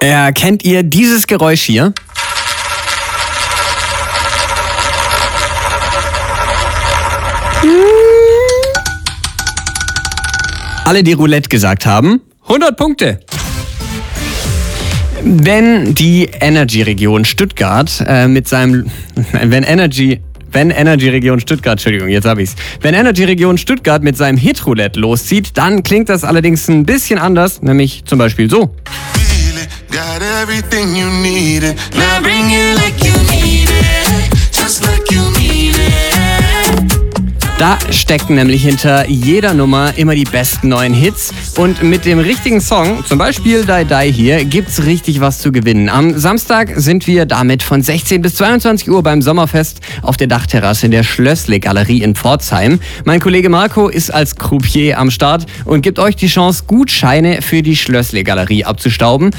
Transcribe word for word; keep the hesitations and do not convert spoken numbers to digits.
Ja, kennt ihr dieses Geräusch hier? Alle, die Roulette gesagt haben, hundert Punkte. Wenn die Energy-Region Stuttgart äh, mit seinem, wenn Energy, wenn Energy-Region Stuttgart, Entschuldigung, jetzt hab ich's. Wenn Energy-Region Stuttgart mit seinem Hit-Roulette loszieht, dann klingt das allerdings ein bisschen anders, nämlich zum Beispiel so. Got everything you needed. Now bring it like you need it. Just like you need it. Da stecken nämlich hinter jeder Nummer immer die besten neuen Hits. Und mit dem richtigen Song, zum Beispiel Die Die hier, gibt's richtig was zu gewinnen. Am Samstag sind wir damit von sechzehn bis zweiundzwanzig Uhr beim Sommerfest auf der Dachterrasse in der Schlössle-Galerie in Pforzheim. Mein Kollege Marco ist als Croupier am Start und gibt euch die Chance, Gutscheine für die Schlössle-Galerie abzustauben.